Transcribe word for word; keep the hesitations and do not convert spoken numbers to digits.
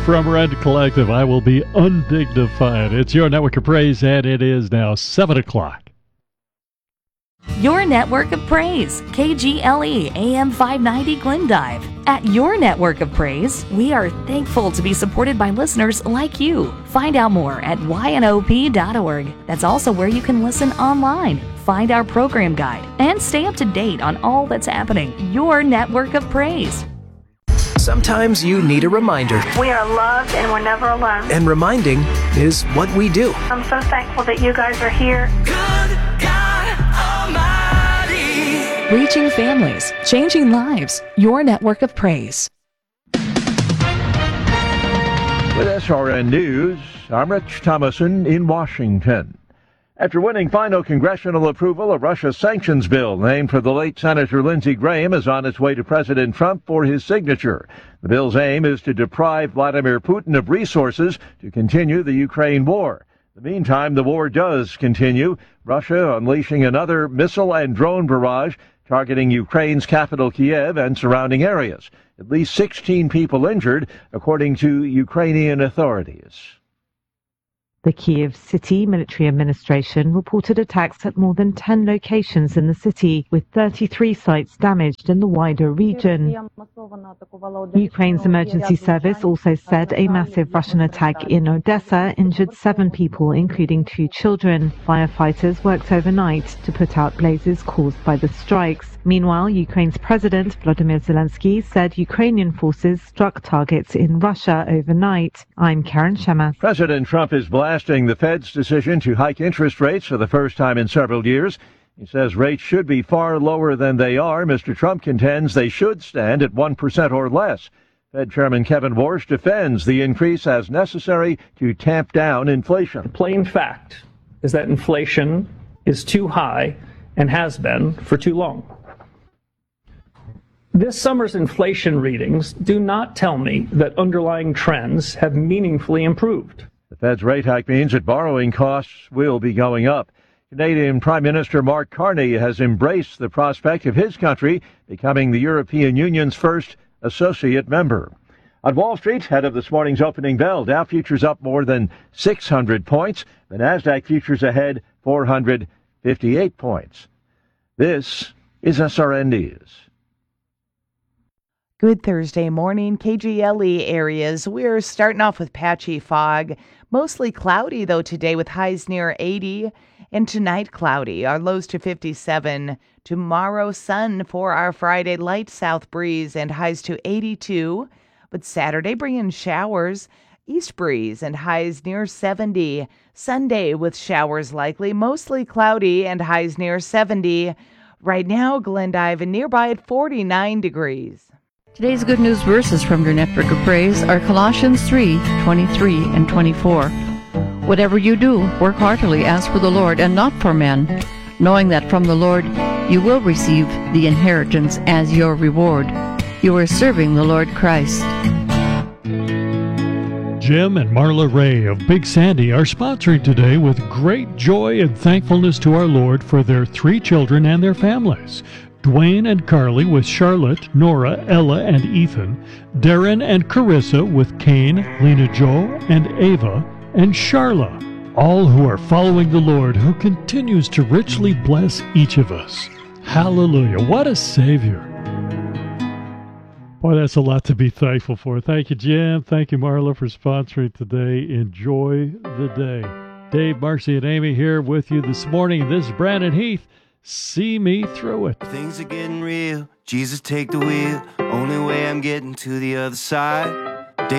From Red Collective, I will be undignified. It's your network of praise, and it is now seven o'clock. Your network of praise, K G L E A M five ninety Glendive. At your network of praise, we are thankful to be supported by listeners like you. Find out more at Y N O P dot org. That's also where you can listen online, find our program guide, and stay up to date on all that's happening. Your network of praise. Sometimes you need a reminder. We are loved and we're never alone. And reminding is what we do. I'm so thankful that you guys are here. Good God Almighty. Reaching families, changing lives. Your network of praise. With S R N News, I'm Rich Thomason in Washington. After winning final congressional approval, a Russia sanctions bill named for the late Senator Lindsey Graham is on its way to President Trump for his signature. The bill's aim is to deprive Vladimir Putin of resources to continue the Ukraine war. In the meantime, the war does continue, Russia unleashing another missile and drone barrage targeting Ukraine's capital Kiev and surrounding areas. At least sixteen people injured, according to Ukrainian authorities. The Kyiv City Military Administration reported attacks at more than ten locations in the city, with thirty-three sites damaged in the wider region. Ukraine's emergency service also said a massive Russian attack in Odessa injured seven people, including two children. Firefighters worked overnight to put out blazes caused by the strikes. Meanwhile, Ukraine's President Volodymyr Zelensky said Ukrainian forces struck targets in Russia overnight. I'm Karen Shemas. President Trump is blasting the Fed's decision to hike interest rates for the first time in several years. He says rates should be far lower than they are. Mister Trump contends they should stand at one percent or less. Fed Chairman Kevin Warsh defends the increase as necessary to tamp down inflation. The plain fact is that inflation is too high and has been for too long. This summer's inflation readings do not tell me that underlying trends have meaningfully improved. The Fed's rate hike means that borrowing costs will be going up. Canadian Prime Minister Mark Carney has embraced the prospect of his country becoming the European Union's first associate member. On Wall Street, ahead of this morning's opening bell, Dow futures up more than six hundred points. The Nasdaq futures ahead four hundred fifty-eight points. This is S R N News. Good Thursday morning, K G L E areas. We're starting off with patchy fog. Mostly cloudy, though, today with highs near eighty. And tonight, cloudy. Our lows to fifty-seven. Tomorrow, sun for our Friday. Light south breeze and highs to eighty-two. But Saturday, bringing showers. East breeze and highs near seventy. Sunday with showers likely. Mostly cloudy and highs near seventy. Right now, Glendive and nearby at forty-nine degrees. Today's good news verses from your network of praise are Colossians three, twenty-three and twenty-four. Whatever you do, work heartily as for the Lord and not for men, knowing that from the Lord you will receive the inheritance as your reward. You are serving the Lord Christ. Jim and Marla Ray of Big Sandy are sponsoring today with great joy and thankfulness to our Lord for their three children and their families. Dwayne and Carly with Charlotte, Nora, Ella, and Ethan. Darren and Carissa with Kane, Lena Jo, and Ava, and Charla. All who are following the Lord, who continues to richly bless each of us. Hallelujah. What a Savior. Boy, that's a lot to be thankful for. Thank you, Jim. Thank you, Marla, for sponsoring today. Enjoy the day. Dave, Marcy, and Amy here with you this morning. This is Brandon Heath. See me through it. Things are getting real. Jesus, take the wheel. Only way I'm getting to the other side.